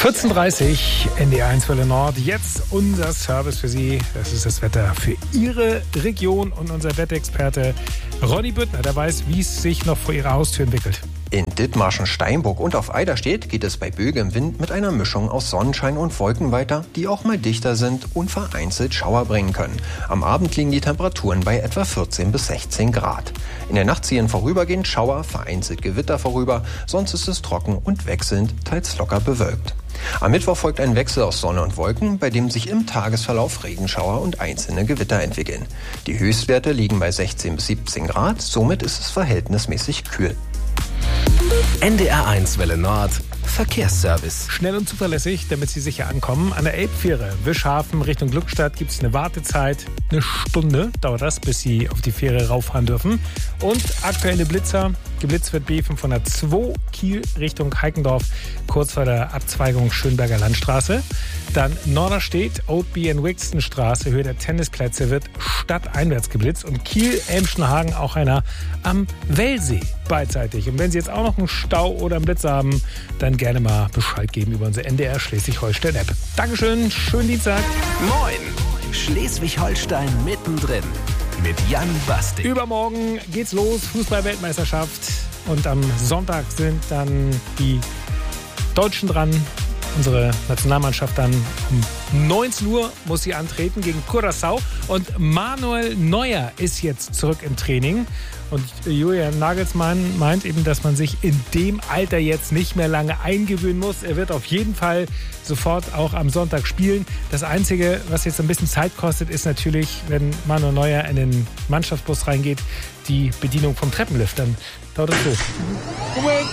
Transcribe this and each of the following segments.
14.30 NDR 1 Welle Nord. Jetzt unser Service für Sie. Das ist das Wetter für Ihre Region und unser Wetterexperte Ronny Büttner, der weiß, wie es sich noch vor Ihrer Haustür entwickelt. In Dithmarschen, Steinburg und auf Eiderstedt geht es bei böigem Wind mit einer Mischung aus Sonnenschein und Wolken weiter, die auch mal dichter sind und vereinzelt Schauer bringen können. Am Abend liegen die Temperaturen bei etwa 14 bis 16 Grad. In der Nacht ziehen vorübergehend Schauer, vereinzelt Gewitter vorüber, sonst ist es trocken und wechselnd, teils locker bewölkt. Am Mittwoch folgt ein Wechsel aus Sonne und Wolken, bei dem sich im Tagesverlauf Regenschauer und einzelne Gewitter entwickeln. Die Höchstwerte liegen bei 16 bis 17 Grad, somit ist es verhältnismäßig kühl. NDR 1 Welle Nord Verkehrsservice. Schnell und zuverlässig, damit Sie sicher ankommen. An der Elbfähre Wischhafen Richtung Glückstadt gibt es eine Wartezeit. Eine Stunde dauert das, bis Sie auf die Fähre rauffahren dürfen. Und aktuelle Blitzer. Geblitzt wird B502 Kiel Richtung Heikendorf, kurz vor der Abzweigung Schönberger Landstraße. Dann Norderstedt, Oldby and Wixton Straße, Höhe der Tennisplätze, wird stadteinwärts geblitzt. Und Kiel-Elmschenhagen auch einer am Wellsee beidseitig. Und wenn Sie jetzt auch noch einen Stau oder einen Blitz haben, dann gerne mal Bescheid geben über unsere NDR Schleswig-Holstein-App. Dankeschön, schönen Dienstag. Moin, Schleswig-Holstein mittendrin mit Jan Bastik. Übermorgen geht's los, Fußball-Weltmeisterschaft. Und am Sonntag sind dann die Deutschen dran. Unsere Nationalmannschaft dann um 19 Uhr muss sie antreten gegen Curaçao. Und Manuel Neuer ist jetzt zurück im Training. Und Julian Nagelsmann meint eben, dass man sich in dem Alter jetzt nicht mehr lange eingewöhnen muss. Er wird auf jeden Fall sofort auch am Sonntag spielen. Das Einzige, was jetzt ein bisschen Zeit kostet, ist natürlich, wenn Manuel Neuer in den Mannschaftsbus reingeht, die Bedienung vom Treppenlift. Dann dauert es so. Moment!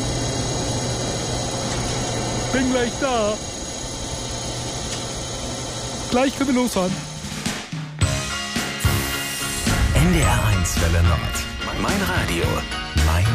Bin gleich da. Gleich können wir losfahren. NDR 1 Welle Nord. Mein Radio. Mein